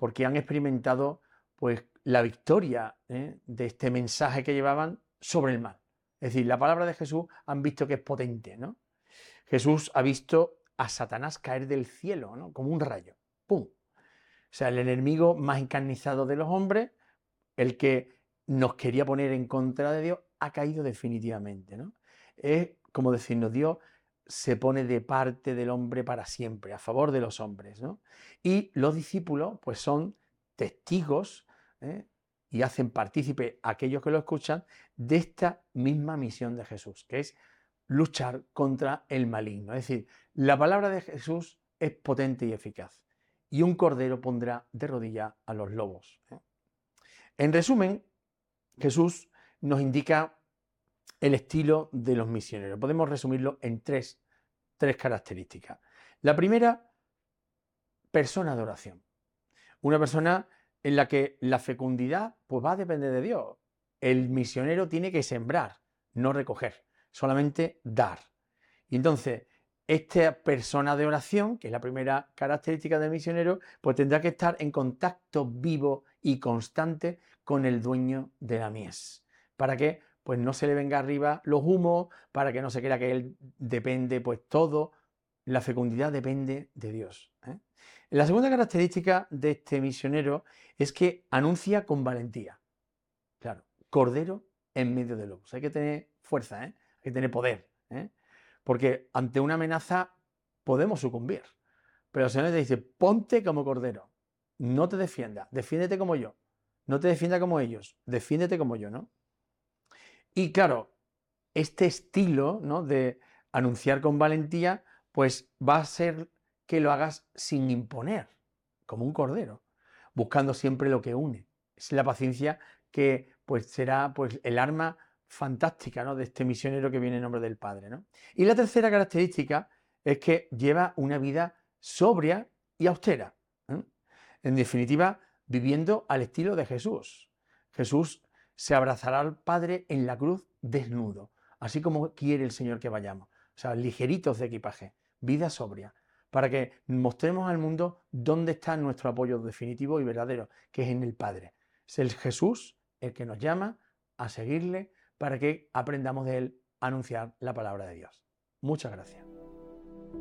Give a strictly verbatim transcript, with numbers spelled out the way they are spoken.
porque han experimentado pues la victoria ¿eh? de este mensaje que llevaban sobre el mal. Es decir, la palabra de Jesús han visto que es potente, ¿no? Jesús ha visto a Satanás caer del cielo, ¿no? Como un rayo. ¡Pum! O sea, el enemigo más encarnizado de los hombres, el que nos quería poner en contra de Dios, ha caído definitivamente, ¿no? Es como decirnos, Dios se pone de parte del hombre para siempre, a favor de los hombres, ¿no? Y los discípulos, pues son testigos, ¿eh? y hacen partícipe a aquellos que lo escuchan de esta misma misión de Jesús, que es luchar contra el maligno. Es decir, la palabra de Jesús es potente y eficaz, y un cordero pondrá de rodillas a los lobos, ¿eh? En resumen, Jesús nos indica el estilo de los misioneros. Podemos resumirlo en tres, tres características. La primera, persona de oración. Una persona en la que la fecundidad pues, va a depender de Dios. El misionero tiene que sembrar, no recoger, solamente dar. Y entonces, esta persona de oración, que es la primera característica del misionero, pues tendrá que estar en contacto vivo y constante con el dueño de la mies. ¿Para qué? Pues no se le venga arriba los humos, para que no se crea que él depende, pues todo. La fecundidad depende de Dios, ¿eh? La segunda característica de este misionero es que anuncia con valentía. Claro, cordero en medio de lobos. Hay que tener fuerza, ¿eh? Hay que tener poder, ¿eh? Porque ante una amenaza podemos sucumbir. Pero el Señor te dice, ponte como cordero. No te defiendas, defiéndete como yo. No te defienda como ellos, defiéndete como yo, ¿no? Y claro, este estilo, ¿no? de anunciar con valentía, pues va a ser que lo hagas sin imponer, como un cordero, buscando siempre lo que une. Es la paciencia que pues será pues el arma fantástica, ¿no? de este misionero que viene en nombre del Padre, ¿no? Y la tercera característica es que lleva una vida sobria y austera, ¿eh? En definitiva, viviendo al estilo de Jesús. Jesús se abrazará al Padre en la cruz desnudo, así como quiere el Señor que vayamos. O sea, ligeritos de equipaje, vida sobria, para que mostremos al mundo dónde está nuestro apoyo definitivo y verdadero, que es en el Padre. Es el Jesús el que nos llama a seguirle para que aprendamos de él a anunciar la palabra de Dios. Muchas gracias.